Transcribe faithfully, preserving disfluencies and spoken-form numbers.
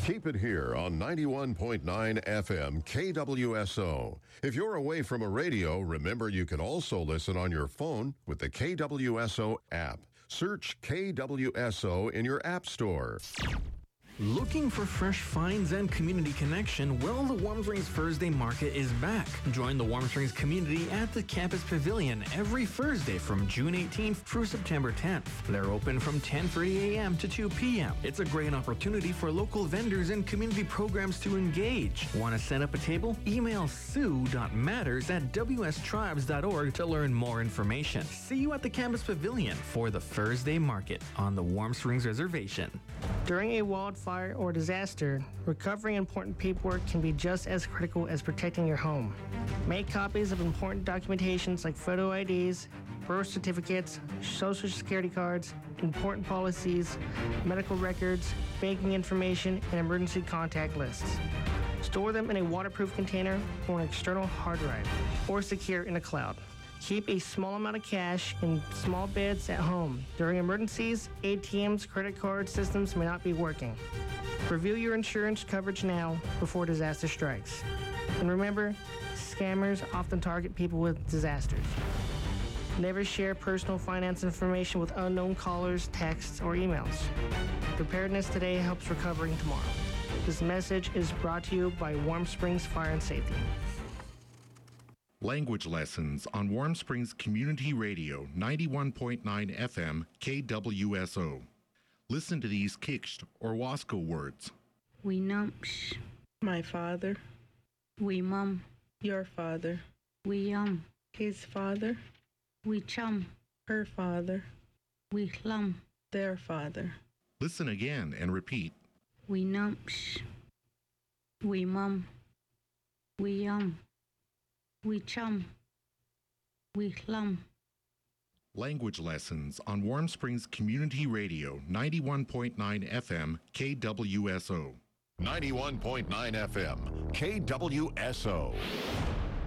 Keep it here on ninety-one point nine F M K W S O. If you're away from a radio, remember you can also listen on your phone with the K W S O app. Search K W S O in your app store. Looking for fresh finds and community connection? Well, the Warm Springs Thursday Market is back. Join the Warm Springs community at the Campus Pavilion every Thursday from June eighteenth through September tenth. They're open from ten thirty a.m. to two p.m. It's a great opportunity for local vendors and community programs to engage. Want to set up a table? Email sue dot matters at w s tribes dot org to learn more information. See you at the Campus Pavilion for the Thursday Market on the Warm Springs Reservation. During a wildfire or disaster, recovering important paperwork can be just as critical as protecting your home. Make copies of important documentations like photo I Ds, birth certificates, social security cards, important policies, medical records, banking information, and emergency contact lists. Store them in a waterproof container or an external hard drive, or secure in a cloud. Keep a small amount of cash in small beds at home. During emergencies, A T Ms, credit card systems may not be working. Review your insurance coverage now before disaster strikes. And remember, scammers often target people with disasters. Never share personal finance information with unknown callers, texts, or emails. Preparedness today helps recovering tomorrow. This message is brought to you by Warm Springs Fire and Safety. Language lessons on Warm Springs Community Radio, ninety-one point nine F M K W S O. Listen to these Kikst or Wasco words. We numps. My father. We mum. Your father. We um. His father. We chum. Her father. We hlum. Their father. Listen again and repeat. We numps. We mum. We um. We chum. We hlum. Language lessons on Warm Springs Community Radio, ninety-one point nine F M K W S O. ninety-one point nine F M K W S O.